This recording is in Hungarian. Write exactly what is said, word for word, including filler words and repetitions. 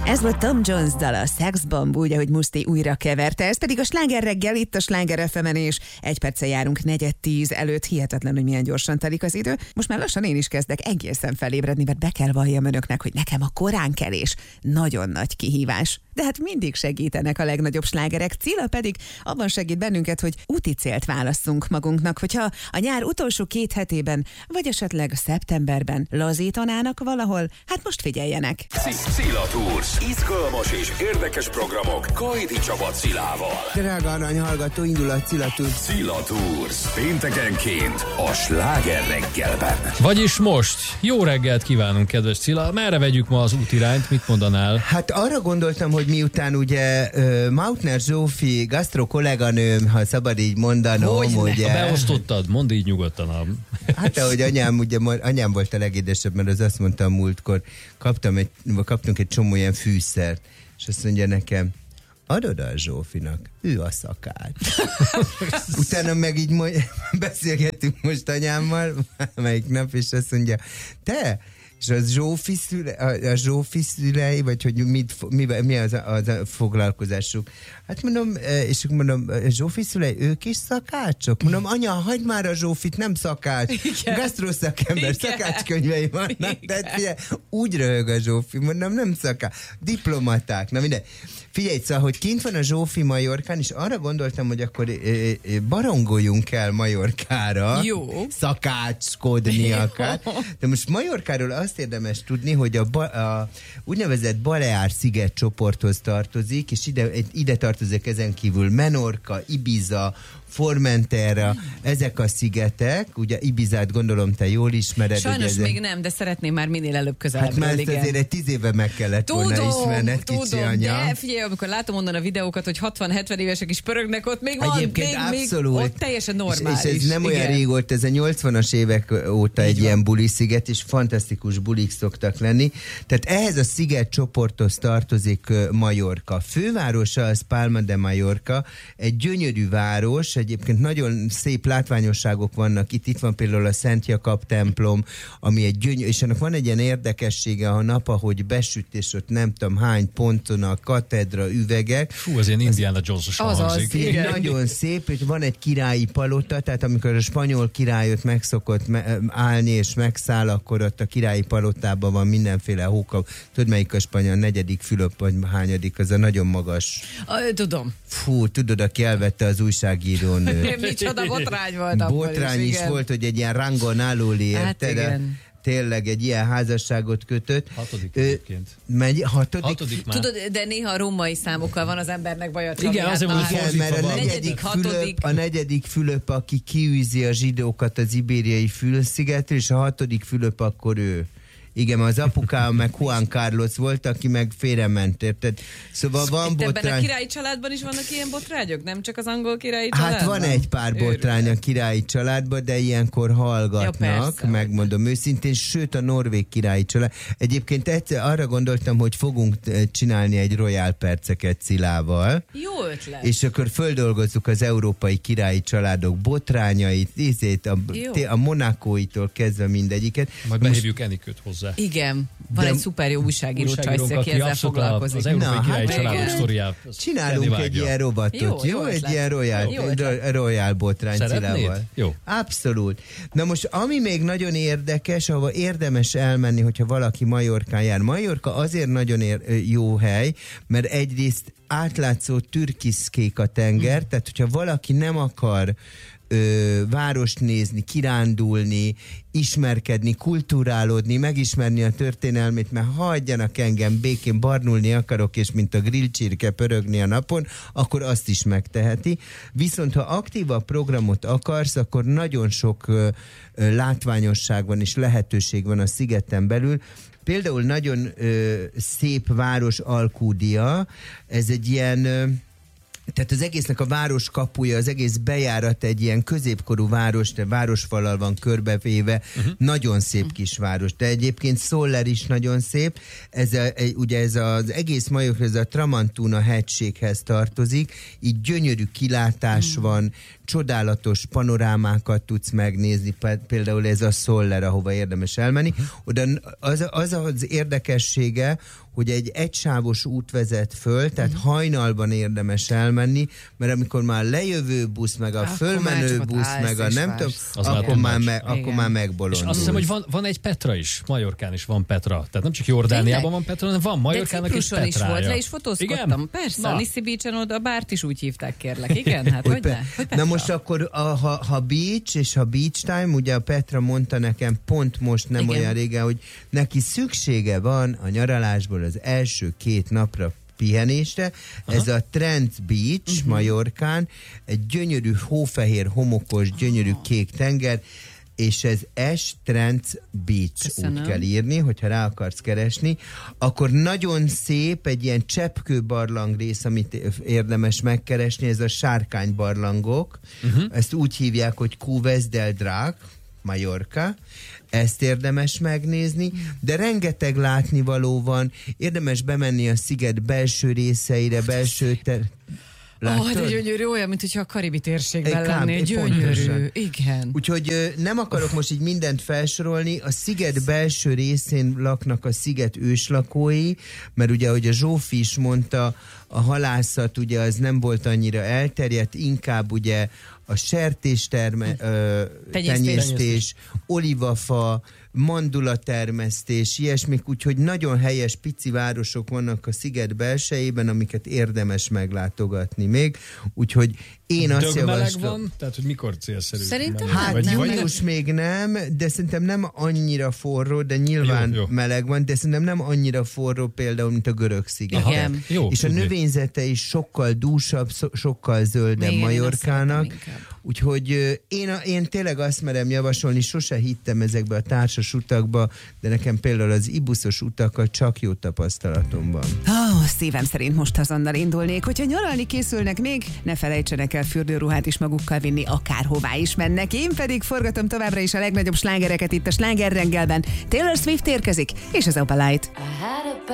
Ez volt Tom Jones dala, Sex Bomb, úgy, ahogy Muszti újra keverte. Ez pedig a Sláger reggel, itt a Sláger ef emen, és egy perccel járunk negyed tíz előtt. Hihetetlen, hogy milyen gyorsan telik az idő. Most már lassan én is kezdek egészen felébredni, mert be kell valljam önöknek, hogy nekem a koránkelés nagyon nagy kihívás. De hát mindig segítenek a legnagyobb slágerek. Cilla pedig abban segít bennünket, hogy úti célt válasszunk magunknak, hogyha a nyár utolsó két hetében, vagy esetleg szeptemberben lazítanának valahol, hát most figyeljenek. Cilla Tours. Izgalmas és érdekes programok Kajdi Csaba Cillával. Drága arany hallgató, indul a Cilla Tours. Cilla Tours. Péntekenként a Sláger reggelben. Vagyis most. Jó reggelt kívánunk, kedves Cilla. Merre vegyük ma az útirányt? Mit mondanál? Hát arra gondoltam, hogy miután ugye uh, Mautner Zsófi gasztro kolléganőm, ha szabad így mondanom, Hogy ugye... Ha beosztottad, mondd így nyugodtan. Hát ahogy anyám, ugye anyám volt a legédesebb, mert az azt mondta a múltkor, kaptam egy, kaptunk egy csomó ilyen fűszert, és azt mondja nekem, adod a Zsófinak, ő a szakács. Utána meg így majd beszélgettünk most anyámmal, melyik nap, és azt mondja, te, és az Zsófi szüle, a, a Zsófi szülei, vagy hogy mit, mi, mi az, a, az a foglalkozásuk? Hát mondom, és mondom, Zsófi szülei, ők is szakácsok? Mondom, anya, hagyd már a Zsófit, nem szakács. Gasztroszakember, szakácskönyvei vannak. Tehát figyelj, úgy röhög a Zsófi, mondom, nem szakács. Diplomaták, na minden. Figyelj, szóval, hogy kint van a Zsófi Majorkán, és arra gondoltam, hogy akkor barongoljunk el Majorkára. Jó. Szakácskodni akár. De most Majorkáról azt érdemes tudni, hogy a, ba, a úgynevezett Baleár sziget csoporthoz tartozik, és ide, ide tartozik ezen kívül Menorca, Ibiza, Formentera, ezek a szigetek, ugye Ibizát gondolom te jól ismered. Sajnos ugye, még nem, de szeretném már minél előbb közelebbről. Hát már ezt azért egy tíz éve meg kellett tudom, volna ismerned, kicsi tudom, anya. de figyelj, amikor látom onnan a videókat, hogy hatvan-hetven évesek is pörögnek ott, még van, Egyébként még, abszolút. még ott teljesen normális. És, és ez nem olyan igen. régóta, ez a nyolcvanas évek óta Így egy van. ilyen bulisziget, és fantasztikus bulik szoktak lenni. Tehát ehhez a sziget csoporthoz tartozik Majorka. Fővárosa az Palma de Mallorca, egy gyönyörű város, egyébként nagyon szép látványosságok vannak itt. Itt van például a Szent Jakab templom, ami egy gyönyörű, és annak van egy ilyen érdekessége, a nap, ahogy besüt, és ott nem tudom hány ponton a katedra, üvegek. Fú, az ilyen Indiana Jones-os az hangzik. az, igen. Nagyon szép, és van egy királyi palota, tehát amikor a spanyol királyot meg szokott me- állni és megszáll, akkor ott a királyi palotában van mindenféle hóka. Tudod, melyik a spanyol? Negyedik Fülöp, vagy hányadik, az a nagyon magas. A, tudom. Fú, tudod, aki elvette az újságírónőt. Micsoda botrány volt abban Botrány is, igen. volt, hogy egy ilyen rangon aluli, Hát érted? igen. Tényleg egy ilyen házasságot kötött. Hatodik Ö, egyébként. Megy, hatodik? Hatodik már. Tudod, de néha a római számokkal van az embernek baja. Csabi, Igen, hát azért na, mondom, hát- Igen, mert a van. negyedik, Negyedik, Fülöp, hatodik. a negyedik Fülöp, aki kiűzi a zsidókat az ibériai Fülszigetről, és a hatodik Fülöp akkor ő. Igen, az apukám meg Juan Carlos volt, aki meg félrement, érted? Szóval van Itt ebben a botrány. királyi családban is vannak ilyen botrányok? Nem csak az angol királyi családban? Hát van egy pár botrány a királyi családban, de ilyenkor hallgatnak, Jó, megmondom őszintén, sőt a norvég királyi család. Egyébként egyszer arra gondoltam, hogy fogunk csinálni egy Royal perceket Cilával, Jó ötlet. és akkor földolgozzuk az európai királyi családok botrányait, ízét, a, Jó. a monakóitól kezdve mindegyiket. Majd behívjuk Enikőt hozzá. Igen, van De- egy szuper jó újságíró Újságírónk, csajsz, aki ezzel abszolút foglalkozik. Az európai Na, királyi hát családok igen. sztoriát. Csinálunk egy ilyen robotot, jó? Jó, jó Egy ötlet. ilyen royal, Jó ötlet. royal botrány Szeretnéd? Cilával. Jó. Abszolút. Na most, ami még nagyon érdekes, ahova érdemes elmenni, hogyha valaki Majorkán jár. Majorka azért nagyon ér, jó hely, mert egyrészt átlátszó türkiszkék a tenger, tehát hogyha valaki nem akar Ö, várost nézni, kirándulni, ismerkedni, kulturálódni, megismerni a történelmét, mert hagyjanak engem békén, barnulni akarok, és mint a grillcsirke pörögni a napon, akkor azt is megteheti. Viszont ha aktívabb programot akarsz, akkor nagyon sok ö, ö, látványosság van és lehetőség van a szigeten belül. Például nagyon ö, szép város Alcúdia, ez egy ilyen... Ö, Tehát az egésznek a város kapuja, az egész bejárat egy ilyen középkorú város, de városfallal van körbevéve, uh-huh. nagyon szép kisváros, de egyébként Szoller is nagyon szép, ez a, ugye ez az egész Majorca, ez a Tramontana hegységhez tartozik, így gyönyörű kilátás uh-huh. van, csodálatos panorámákat tudsz megnézni, például ez a Szoller, ahova érdemes elmenni. Oda az az, az érdekessége, hogy egy egysávos út vezet föl, tehát uh-huh. hajnalban érdemes elmenni, mert amikor már lejövő busz, meg a fölmenő busz, meg a nem tudom, akkor már, me, akkor már megbolondul. És azt hiszem, hogy van, van egy Petra is, Majorkán is van Petra. Tehát nem csak Jordániában van Petra, hanem van Majorkának is Petrája. De Cipruson is volt, le is fotózkodtam. Igen? Persze, na. A Niszi Beach-en oda a bárt is úgy hívták, kérlek. Igen, hát hogy, hogy ne? Hogy na most akkor, a, ha, ha beach és ha beach time, ugye a Petra mondta nekem pont most nem igen. olyan régen, hogy neki szüksége van a nyaralásból az első két napra pihenésre. Aha. Ez a Trent Beach uh-huh. Majorkán, egy gyönyörű hófehér, homokos, gyönyörű oh. kék tenger, és ez S. Trent Beach köszönöm. Úgy kell írni, hogyha rá akarsz keresni, akkor nagyon szép egy ilyen cseppkő barlang rész, amit érdemes megkeresni, ez a sárkánybarlangok. Uh-huh. Ezt úgy hívják, hogy Cuves del Drac, Majorca. Ezt érdemes megnézni, de rengeteg látnivaló van, érdemes bemenni a sziget belső részeire, belső ter... Ó, oh, de gyönyörű, olyan, mint hogyha a karibi térségben lennél, gyönyörű, pontosan. Igen. Úgyhogy nem akarok most így mindent felsorolni, a sziget belső részén laknak a sziget őslakói, mert ugye, ahogy a Zsófi is mondta, a halászat ugye az nem volt annyira elterjedt, inkább ugye a sertésterme, ö, tenyésztés, olivafa, mandulatermesztés, ilyesmik, úgyhogy nagyon helyes pici városok vannak a sziget belsejében, amiket érdemes meglátogatni még, úgyhogy én azt javaslom... van? Tehát, hogy mikor célszerű? Szerintem hát vagy, június még nem, de szerintem nem annyira forró, de nyilván jó, jó. meleg van, de szerintem nem annyira forró például, mint a görög sziget. És a növényzete is sokkal dúsabb, sokkal zöldebb Majorkának. Úgyhogy én, én tényleg azt merem javasolni, sose hittem ezekbe a társas utakba, de nekem például az ibuszos utakkal csak jó tapasztalatom van. Oh, szívem szerint most azonnal indulnék. Hogyha nyaralni készülnek még, ne felejtsenek el fürdőruhát is magukkal vinni, akárhová is mennek. Én pedig forgatom továbbra is a legnagyobb slágereket itt a Sláger reggelben. Taylor Swift érkezik, és az Opalite.